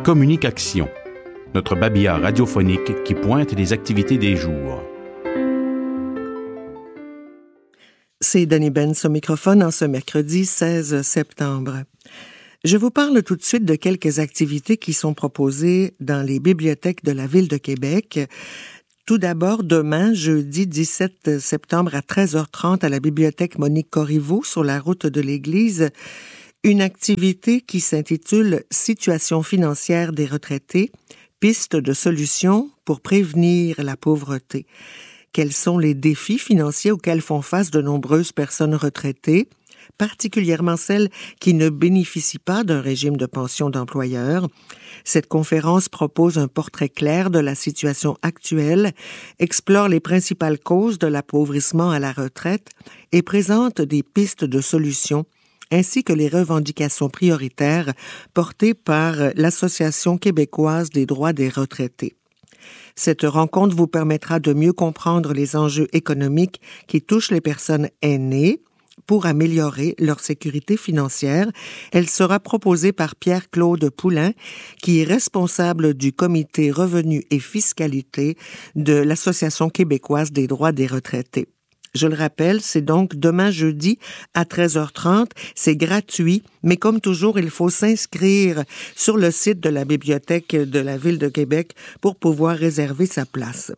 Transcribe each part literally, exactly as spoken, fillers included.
Communication, notre babillard radiophonique qui pointe les activités des jours. C'est Dani Benz au microphone en ce mercredi seize septembre. Je vous parle tout de suite de quelques activités qui sont proposées dans les bibliothèques de la Ville de Québec. Tout d'abord, demain, jeudi dix-sept septembre à treize heures trente à la bibliothèque Monique Corriveau sur la route de l'Église, une activité qui s'intitule « Situation financière des retraités, pistes de solutions pour prévenir la pauvreté ». Quels sont les défis financiers auxquels font face de nombreuses personnes retraitées, particulièrement celles qui ne bénéficient pas d'un régime de pension d'employeur? Cette conférence propose un portrait clair de la situation actuelle, explore les principales causes de l'appauvrissement à la retraite et présente des pistes de solutions ainsi que les revendications prioritaires portées par l'Association québécoise des droits des retraités. Cette rencontre vous permettra de mieux comprendre les enjeux économiques qui touchent les personnes aînées pour améliorer leur sécurité financière. Elle sera proposée par Pierre-Claude Poulain, qui est responsable du comité Revenus et Fiscalité de l'Association québécoise des droits des retraités. Je le rappelle, c'est donc demain jeudi à treize heures trente. C'est gratuit, mais comme toujours, il faut s'inscrire sur le site de la Bibliothèque de la Ville de Québec pour pouvoir réserver sa place.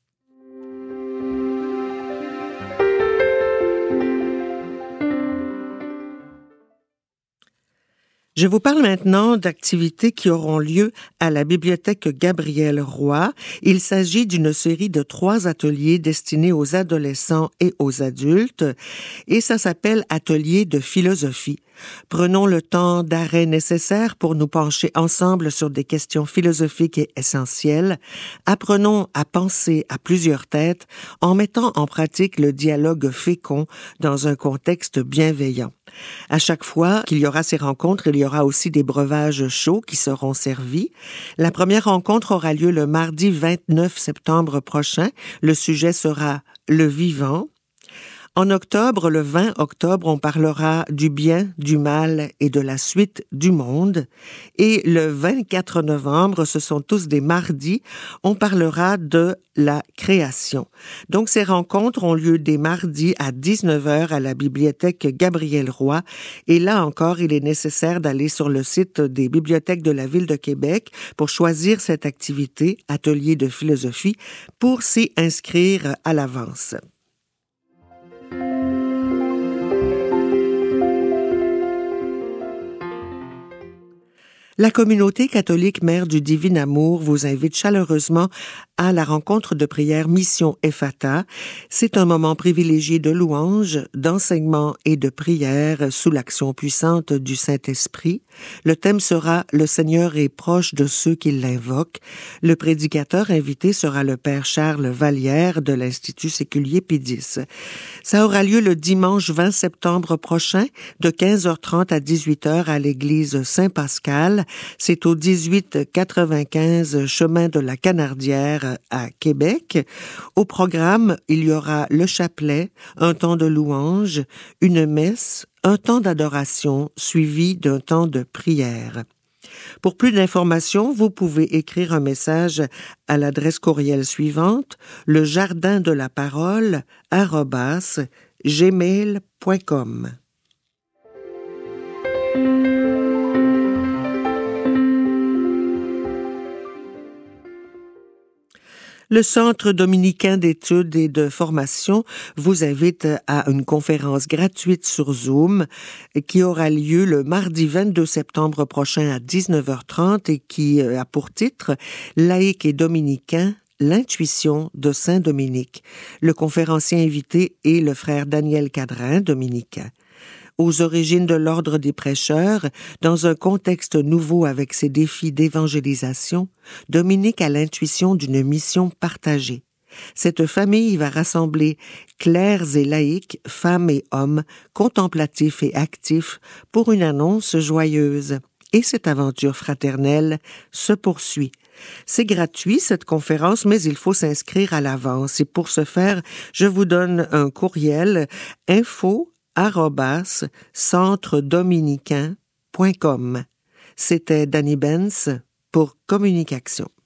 Je vous parle maintenant d'activités qui auront lieu à la bibliothèque Gabriel Roy. Il s'agit d'une série de trois ateliers destinés aux adolescents et aux adultes, et ça s'appelle Atelier de philosophie. Prenons le temps d'arrêt nécessaire pour nous pencher ensemble sur des questions philosophiques et essentielles. Apprenons à penser à plusieurs têtes en mettant en pratique le dialogue fécond dans un contexte bienveillant. À chaque fois qu'il y aura ces rencontres, il y aura aussi des breuvages chauds qui seront servis. La première rencontre aura lieu le mardi vingt-neuf septembre prochain. Le sujet sera le vivant. En octobre, le vingt octobre, on parlera du bien, du mal et de la suite du monde. Et le vingt-quatre novembre, ce sont tous des mardis, on parlera de la création. Donc, ces rencontres ont lieu des mardis à dix-neuf heures à la bibliothèque Gabriel Roy. Et là encore, il est nécessaire d'aller sur le site des bibliothèques de la Ville de Québec pour choisir cette activité, atelier de philosophie, pour s'y inscrire à l'avance. La communauté catholique Mère du Divin Amour vous invite chaleureusement à la rencontre de prière Mission Ephata. C'est un moment privilégié de louange, d'enseignement et de prière sous l'action puissante du Saint-Esprit. Le thème sera « Le Seigneur est proche de ceux qui l'invoquent ». Le prédicateur invité sera le Père Charles Vallière de l'Institut séculier Pie X. Ça aura lieu le dimanche vingt septembre prochain de quinze heures trente à dix-huit heures à l'église Saint-Pascal. C'est au dix-huit quatre-vingt-quinze chemin de la Canardière à Québec. Au programme, il y aura le chapelet, un temps de louange, une messe, un temps d'adoration suivi d'un temps de prière. Pour plus d'informations, vous pouvez écrire un message à l'adresse courriel suivante, le jardin de la parole arobase gmail point com. Le Centre dominicain d'études et de formation vous invite à une conférence gratuite sur Zoom qui aura lieu le mardi vingt-deux septembre prochain à dix-neuf heures trente et qui a pour titre « Laïque et dominicain, l'intuition de Saint Dominique ». Le conférencier invité est le frère Daniel Cadrin, dominicain. Aux origines de l'ordre des prêcheurs, dans un contexte nouveau avec ses défis d'évangélisation, Dominique a l'intuition d'une mission partagée. Cette famille va rassembler clercs et laïcs, femmes et hommes, contemplatifs et actifs, pour une annonce joyeuse. Et cette aventure fraternelle se poursuit. C'est gratuit, cette conférence, mais il faut s'inscrire à l'avance. Et pour ce faire, je vous donne un courriel info arobase centre dominicain point com. C'était Dani Benz pour communication.